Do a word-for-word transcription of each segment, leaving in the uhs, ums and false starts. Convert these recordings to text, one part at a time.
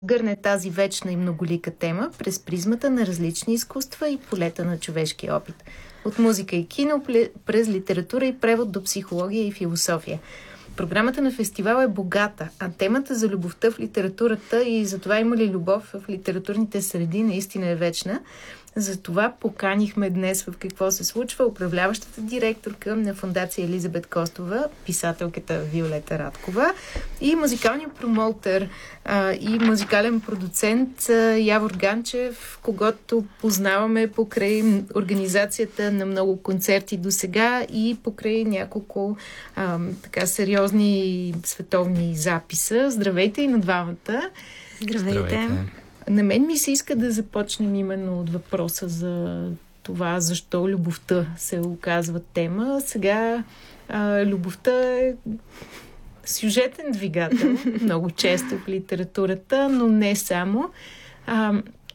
гърне тази вечна и многолика тема през призмата на различни изкуства и полета на човешкия опит. От музика и кино, през литература и превод до психология и философия. Програмата на фестивала е богата, а темата за любовта в литературата и за това има ли любов в литературните среди наистина е вечна. Затова поканихме днес в Какво се случва управляващата директорка на фондация Елизабет Костова, писателката Виолета Радкова и музикалният промоутър а, и музикален продуцент а, Явор Ганчев, когото познаваме покрай организацията на много концерти до сега и покрай няколко а, така сериозни световни записа. Здравейте и на двамата! Здравейте! Здравейте. На мен ми се иска да започнем именно от въпроса за това, защо любовта се оказва тема. Сега а, любовта е сюжетен двигател, много често в литературата, но не само. А,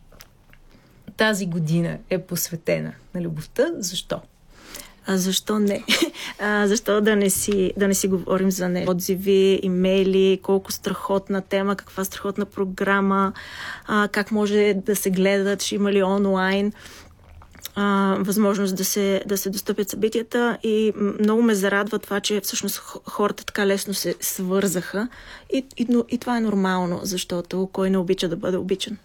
тази година е посветена на любовта. Защо? А защо не? А, защо да не, си, да не си говорим за нея? Отзиви, имейли, колко страхотна тема, каква страхотна програма, а, как може да се гледат, ще има ли онлайн, а, възможност да се, да се достъпят събитията. И много ме зарадва това, че всъщност хората така лесно се свързаха. И, и, и това е нормално, защото кой не обича да бъде обичан.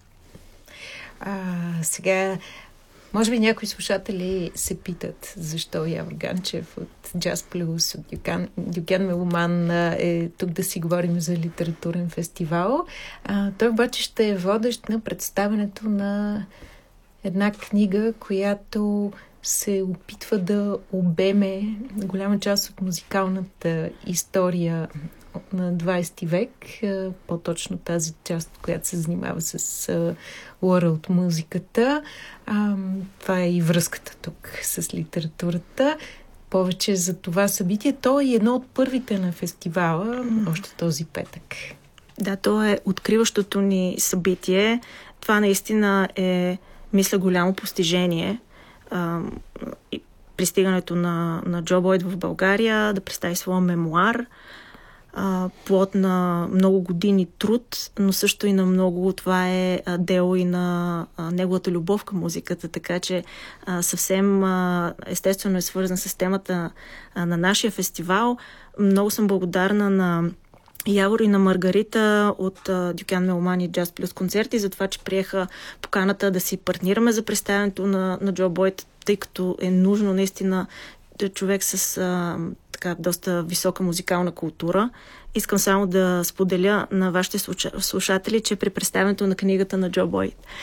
А, сега... Може би някои слушатели се питат защо Явор Ганчев от Jazz Plus, от Дюкан, Дюкян Меломан е тук да си говорим за литературен фестивал. А, той обаче ще е водещ на представянето на една книга, която се опитва да обеме голяма част от музикалната история на двайсети век, по-точно тази част, която се занимава с world музиката. Това е и връзката тук с литературата. Повече за това събитие. То е едно от първите на фестивала, mm. още този петък. Да, то е откриващото ни събитие. Това наистина е, мисля, голямо постижение. Пристигането на, на Джо Бойд в България, да представи своя мемуар, плод на много години труд, но също и на много, това е дело и на неговата любов към музиката, така че съвсем естествено е свързан с темата на нашия фестивал. Много съм благодарна на Явор и на Маргарита от Дюкян Меломан и Jazz Plus концерти за това, че приеха поканата да си партнираме за представянето на, на Джо Бойд, тъй като е нужно наистина човек с а, така доста висока музикална култура. Искам само да споделя на вашите слушатели, че при представянето на книгата на Джо Бойд